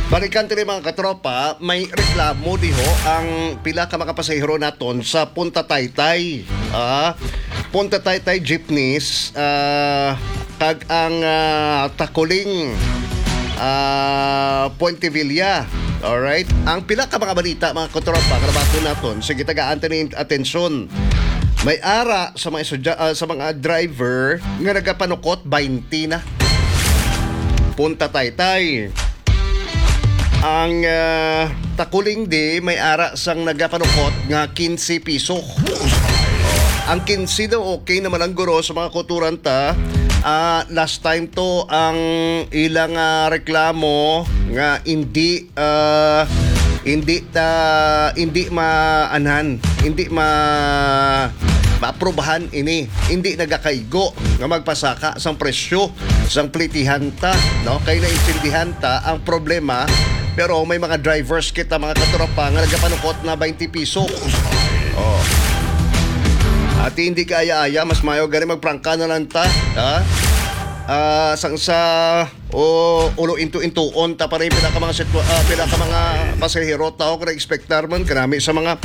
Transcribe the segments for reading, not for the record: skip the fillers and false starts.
Balikan tini mga katropa, may reklamo diho ang pila ka mga pasahero naton sa Punta Taytay. Punta Taytay jeepneys kag ang Takuling Puente Villa. Alright? Ang pila ka mga balita mga katropa, karabato naton, sige tagaan tani atensyon. May ara sa mga sa mga driver nga nagapanukot 20 na. Punta Taytay. Ang Takuling di may ara sang nagapanukot nga 15 piso. Ang 15 daw okay naman ang guro sa mga kuturan ta. Last time to ang ilang reklamo nga hindi maaprobahan ini, hindi nagakaigo nga magpasaka sang presyo sang plitihan ta, no? Kay naintindihan ta ang problema, pero may mga drivers kita mga katropa nga nagapanukot na 20 piso. At hindi kaya-aya, mas mayo gani magprangka na lang ta, ha? Sang sa ulo into-intuon ta pa rin pila ka mga pasahero tao kung expectar man kanami sa mga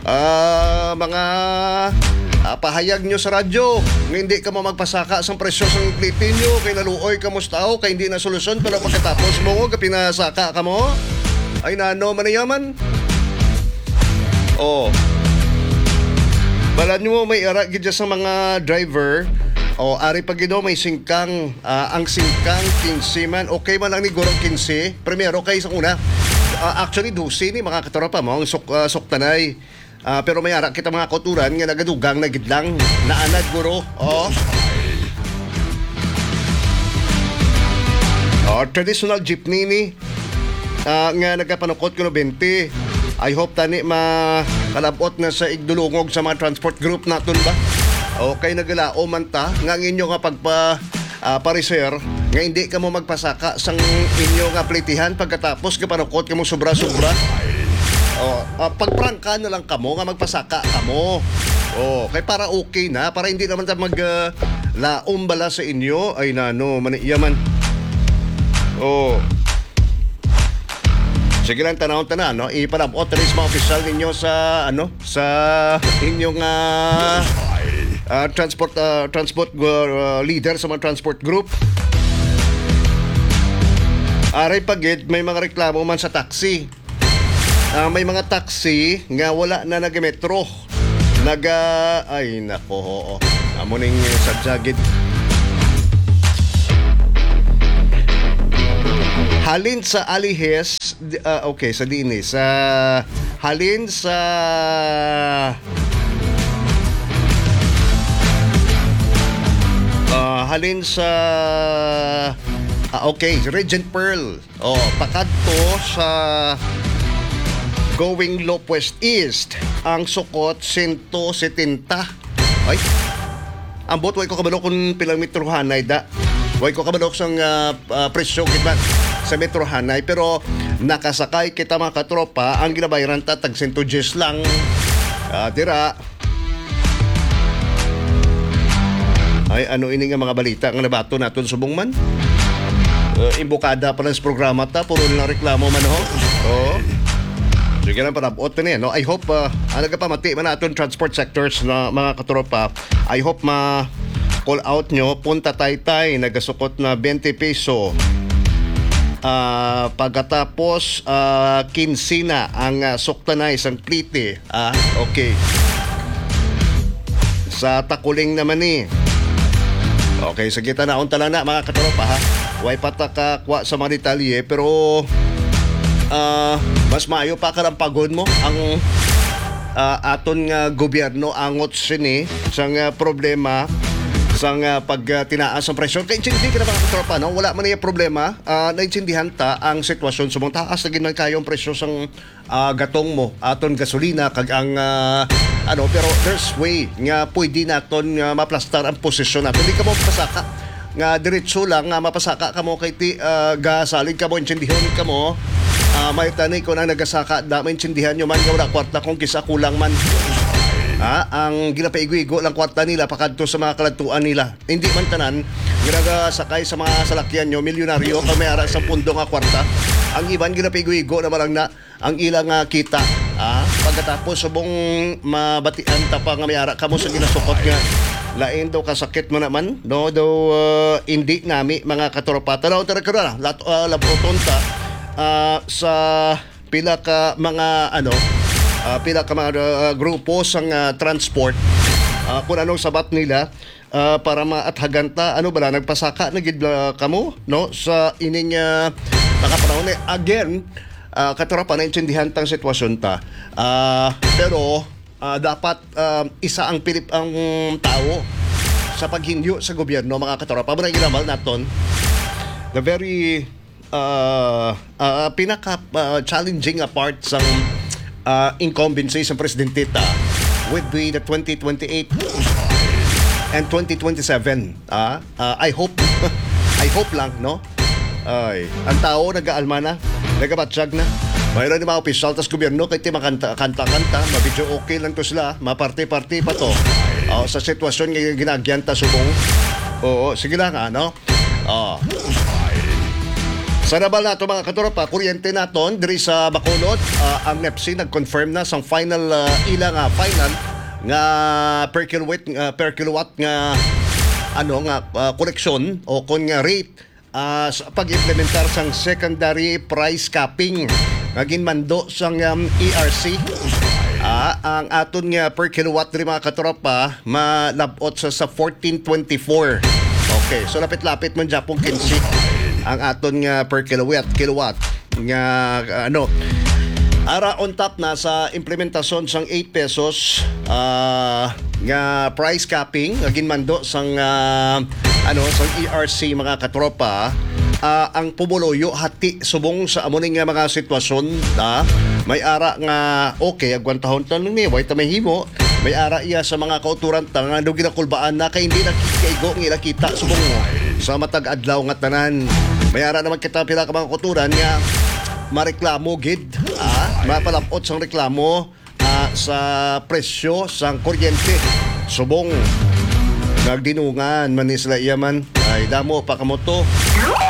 pahayag nyo sa radyo nga hindi ka mo magpasaka sa presyo sa plitin nyo kay naluoy ka mo sa tao kay hindi na solusyon pero pagkatapos mo ka pinasaka ka mo ay nano manayaman balan nyo may ara gidya sa mga driver ari pag may singkang ang singkang 15 man okay man lang ni gorong 15 primero kay sa una actually 12 ni mga katropa mo ang suktanay. Pero may ara kita mga kuturan nga nagadugang na gidlang naanad guro. Traditional jeepney ni nga nagapanukot ko no 20. I hope tani makalabot na sa igdulungog sa mga transport group naton ba. Okay nagalao man ta nga inyo nga pariser nga hindi ka mo magpasaka sang inyo nga plitihan pagkatapos kapanukot ka mo sobra-sobra. Pagprangka na lang kamo nga magpasaka kamo. Kay para okay na, para hindi naman ta laom bala sa inyo ay nano maniyaman. Sige lang tanawon tanan no, ipanabot rin sa mga opisyal ninyo sa sa inyong transport leader sa mga transport group. Aray pagid may mga reklamo man sa taxi. May mga taxi nga wala na nag-metro. Ay nako, amo ning sadyagid. Halin sa Alihes, okay, sa Dinis. Halin sa okay, Regent Pearl. Pakadto sa going Loop West East ang sukot 170. Ay, ambot way ko kabalo kung pilang metro hanay da. Way ko kabalo sang presyo kita sa metro hanay, pero nakasakay kita mga katropa ang ginabayaran ta tag 110 lang. Dira. Ay ano ini nga mga balita nga nabato naton subong man. Imbokada pa lang sa programa ta, puro lang reklamo man ho. Sige lang panabot na no? I hope nagapamati man natin transport sectors na mga katropa. I hope ma-call out nyo. Punta Taytay nagasukot na 20 peso. Pagkatapos 15 na ang suktanay isang plite. Okay. Sa Takuling naman ni. Okay, sa kita na unta lang na mga katropa ha. Way patakakwa sa mga detalye pero mas maayo pa karampagon mo ang aton nga gobyerno angot sini sang problema sang pagtinaas ang presyon. Kaya hindi ka na mga katropa, no? Wala man yung problema. Naintindihan ta ang sitwasyon sa mga taas na ginang kayong presyo sang gatong mo, aton gasolina, kag ang pero there's way nga pwede naton maplastar ang posisyon natin. Hindi ka mo pasaka nga diretso lang nga mapasaka ka mo kay gasalig ka mo, intindihon ka mo. May tanay ko na nagasaka da maintindihan nyo man nga wala kwarta kung kisa kulang man. Ang ginapaigo-igo lang kwarta nila pakadto sa mga kaladtuan nila. Hindi man tanan ginasakay sa mga salakyan nyo milyonaryo kung may ara sa pundo nga kwarta. Ang iban ginapigo-igo na malang na ang ilang kita. Pagkatapos subong mabatian ta pa nga mayara kamo sa ginasukot nga lain daw kasakit mo naman no daw hindi nami mga katropa tanaw tara karon laboton ta sa pila ka mga pila ka mga grupo sang transport kung anong sabat nila para maathagan ta ano bala nagpasaka na gid kamo no sa ining nakapanahon again katropa na intindihan tang sitwasyon ta pero dapat isa ang ang tao sa paghinyo sa gobyerno mga katropa mo na ginamal naton the very pinaka challenging part sa incumbency sa presidente ta would be the 2028 and 2027 I hope I hope lang no ay ang tao nag-aalma na nagabatsyag na mayroon yung mga opisyal tas gobyerno kahit makanta-kanta mabidyo okay lang to sila maparte-parte pa to sa sitwasyon nga ginagyan ta subong oo sige lang no sa nabal nato mga katropa, kuryente naton diri sa Bacolod, ang NEPC nag-confirm na sa final ilang final nga per kilowatt nga koleksyon o kon nga rate sa pag-implementar sang secondary price capping nga ginmando sang ERC. Ang aton nga per kilowatt diri mga katropa malabot sa 1424. Okay, so lapit-lapit man Japong 15 ang aton nga per kilowatt nga ara on top na sa implementasyon sang 8 pesos nga price capping nga ginmando sang sang ERC mga katropa ang pumuloyo hati subong sa amo nga mga sitwasyon may ara nga okay agwan tahon ni way ta mahimo may ara iya sa mga kauturan ta nga ginakulbaan na kay hindi nakikaigo ng kita subong sa matag adlaw nga tanan may ara naman kita pila ka mga kauturan nga mareklamo gid mapalapot sang reklamo sa presyo sang kuryente subong nagdinungan man ni sila iyaman ay damo pa kamoto